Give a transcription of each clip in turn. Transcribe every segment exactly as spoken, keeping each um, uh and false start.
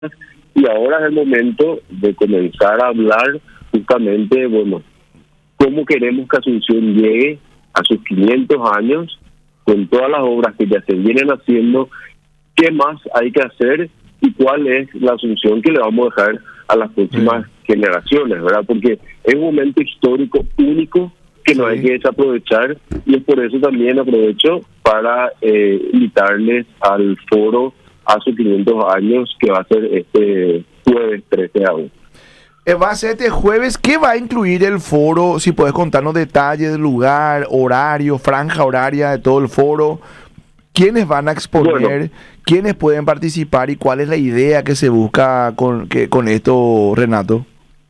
y ahora es el momento de comenzar a hablar justamente, bueno, cómo queremos que Asunción llegue a sus quinientos años con todas las obras que ya se vienen haciendo, qué más hay que hacer y cuál es la Asunción que le vamos a dejar a las próximas sí. generaciones, ¿verdad? Porque es un momento histórico único que no sí. hay que desaprovechar, y es por eso también aprovecho para eh, invitarles al foro a sus quinientos años, que va a ser este jueves trece de agosto. Eh, va a ser este jueves. ¿Qué va a incluir el foro? Si puedes contarnos detalles del lugar, horario, franja horaria de todo el foro. ¿Quiénes van a exponer? Bueno, ¿quiénes pueden participar? ¿Y cuál es la idea que se busca con, que, con esto, Renato?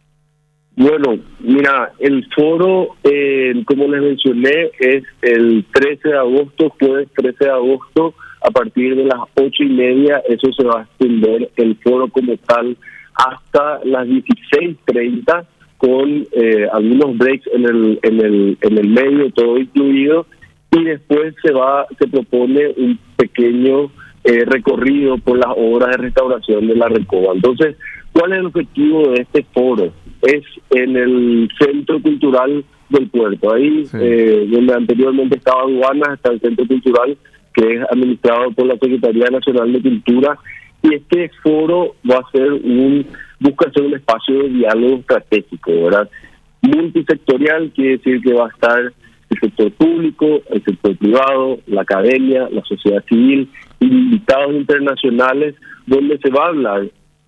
Bueno, mira, el foro, eh, como les mencioné, es el trece de agosto, jueves trece de agosto, a partir de las ocho y media. Eso se va a extender el foro como tal hasta las dieciséis treinta, con eh, algunos breaks en el en el en el medio, todo incluido, y después se va se propone un pequeño eh, recorrido por las obras de restauración de la Recoba. Entonces, ¿cuál es el objetivo de este foro? Es en el Centro Cultural del Puerto, ahí sí. eh, donde anteriormente estaba Aduanas, está el Centro Cultural, que es administrado por la Secretaría Nacional de Cultura, y este foro va a ser un, busca ser un espacio de diálogo estratégico, ¿verdad? Multisectorial, quiere decir que va a estar el sector público, el sector privado, la academia, la sociedad civil, invitados internacionales, donde se va a hablar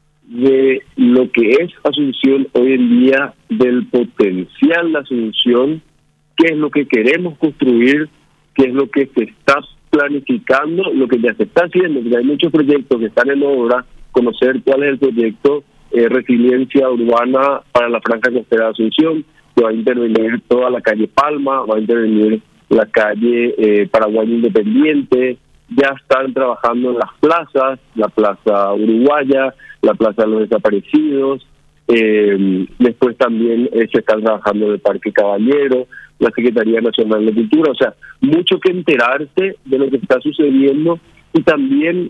de lo que es Asunción hoy en día, del potencial de Asunción, qué es lo que queremos construir, qué es lo que se está planificando, lo que ya se está haciendo, porque hay muchos proyectos que están en obra, conocer cuál es el proyecto eh, Resiliencia Urbana para la Franja Costera de Asunción, que va a intervenir toda la calle Palma, va a intervenir la calle eh, Paraguay Independiente. Ya están trabajando en las plazas, la Plaza Uruguaya, la Plaza de los Desaparecidos, eh, después también eh, se están trabajando en el Parque Caballero, la Secretaría Nacional de Cultura. O sea, mucho que enterarse de lo que está sucediendo, y también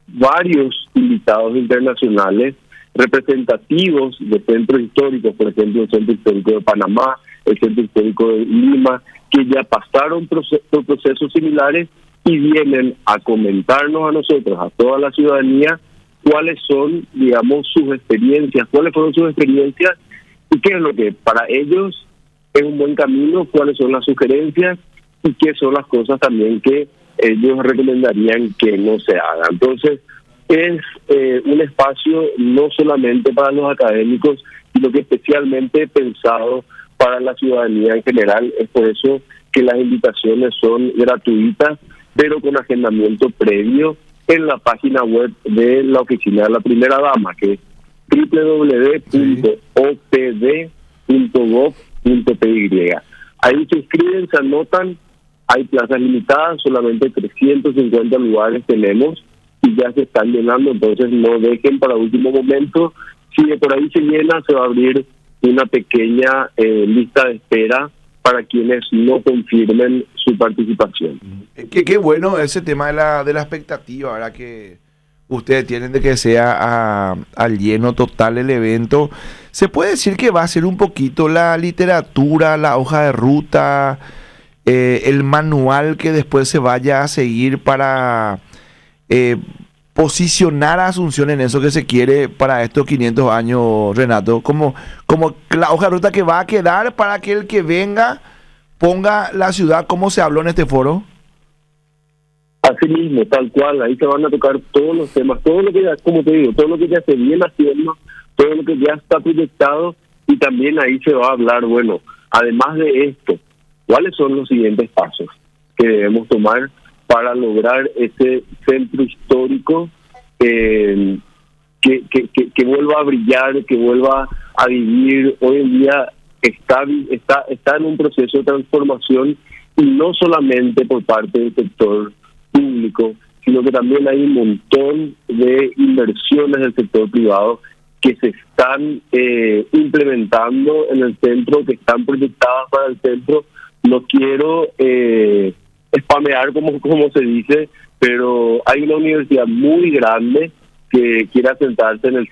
varios invitados internacionales representativos de centros históricos, por ejemplo el Centro Histórico de Panamá, el Centro Histórico de Lima, que ya pasaron proces- por procesos similares y vienen a comentarnos a nosotros, a toda la ciudadanía, cuáles son, digamos, sus experiencias, cuáles fueron sus experiencias y qué es lo que para ellos es un buen camino, cuáles son las sugerencias y qué son las cosas también que ellos recomendarían que no se hagan. Entonces, es eh, un espacio no solamente para los académicos, sino que especialmente pensado para la ciudadanía en general. Es por eso que las invitaciones son gratuitas, pero con agendamiento previo en la página web de la Oficina de la Primera Dama, que es doble u doble u doble u punto o p d punto gov punto p y. Ahí se inscriben, se anotan, hay plazas limitadas, solamente trescientos cincuenta lugares tenemos y ya se están llenando, entonces no dejen para último momento. Si de por ahí se llena, se va a abrir una pequeña eh, lista de espera para quienes no confirmen su participación. Qué, qué bueno ese tema de la de la expectativa, ¿verdad? Que ustedes tienen de que sea a, al lleno total el evento. ¿Se puede decir que va a ser un poquito la literatura, la hoja de ruta, eh, el manual que después se vaya a seguir para eh, posicionar a Asunción en eso que se quiere para estos quinientos años, Renato? Como, como la hoja de ruta que va a quedar para que el que venga ponga la ciudad como se habló en este foro. Así mismo, tal cual, ahí se van a tocar todos los temas, todo lo que ya, como te digo, todo lo que ya se viene haciendo, todo lo que ya está proyectado, y también ahí se va a hablar, bueno, además de esto, cuáles son los siguientes pasos que debemos tomar para lograr ese centro histórico eh, que, que, que, que vuelva a brillar, que vuelva a vivir. Hoy en día está, está, está en un proceso de transformación, y no solamente por parte del sector público, sino que también hay un montón de inversiones del sector privado que se están eh, implementando en el centro, que están proyectadas para el centro. No quiero eh, spamear, como, como se dice, pero hay una universidad muy grande que quiera sentarse en el